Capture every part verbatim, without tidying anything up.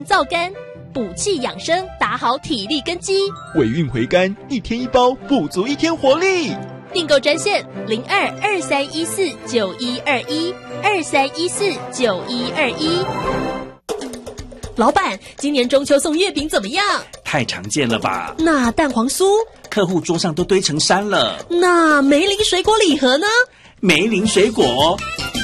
皂苷，补气养生，打好体力根基。 尾韵回甘，一天一包，补足一天活力。 订购专线零二二三一四九一二一二三一四九一二一。老板，今年中秋送月饼怎么样？ 太常见了吧？ 那蛋黄酥？ 客户桌上都堆成山了。 那梅林水果礼盒呢？ 梅林水果。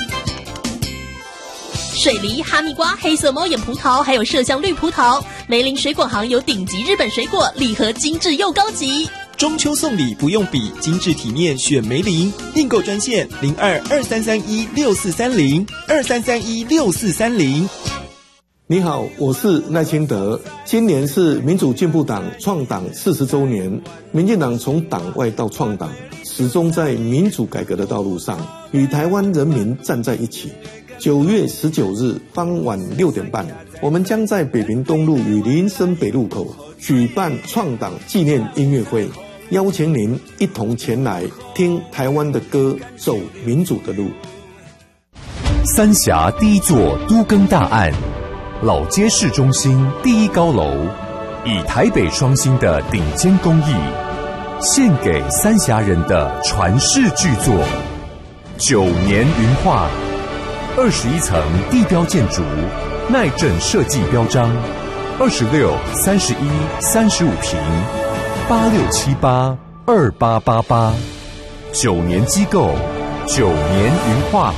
水梨、哈密瓜、黑色猫眼葡萄，还有麝香绿葡萄。梅林水果行有顶级日本水果，礼盒精致又高级。 中秋送礼不用比，精致体面选梅林。订购专线零二二三三一六四三零二三三一六四三零。 你好，我是赖清德。今年是民主进步党创党四十周年，民进党从党外到创党，始终在民主改革的道路上，与台湾人民站在一起。九月十九日傍晚六点半，我们将在北平东路与林森北路口举办创党纪念音乐会，邀请您一同前来听台湾的歌，走民主的路。 三峡第一座都更大案，老街市中心第一高楼，以台北双星的顶尖工艺，献给三峡人的传世巨作。九年云画，二十一层地标建筑，耐震设计标章，二十六、三十一、三十五平，八六七八二八八八，九年机构，九年云画。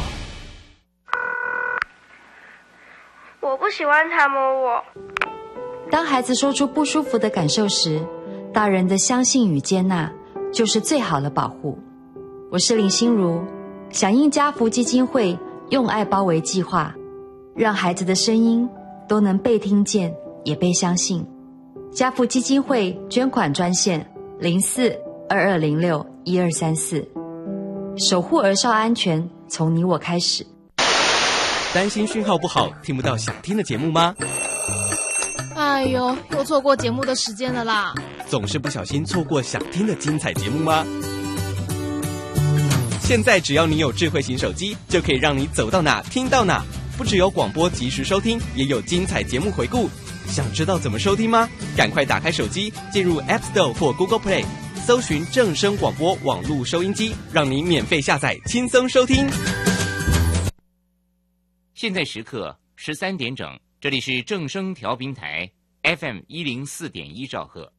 我不喜欢他摸我。 当孩子说出不舒服的感受时，大人的相信与接纳就是最好的保护。我是林心如，响应家福基金会用爱包围计划，让孩子的声音都能被听见，也被相信。家福基金会捐款专线零四二二零六一二三四，守护儿少安全，从你我开始。 担心讯号不好，听不到想听的节目吗？ 哎呦，又错过节目的时间了啦！ 总是不小心错过想听的精彩节目吗？现在只要你有智慧型手机，就可以让你走到哪听到哪。不只有广播及时收听，也有精彩节目回顾。想知道怎么收听吗？赶快打开手机，进入 App Store 或 Google Play， 搜寻正声广播网络收音机，让你免费下载，轻松收听。 现在时刻十三点整，这里是正声调频台 F M 一零四点一兆赫。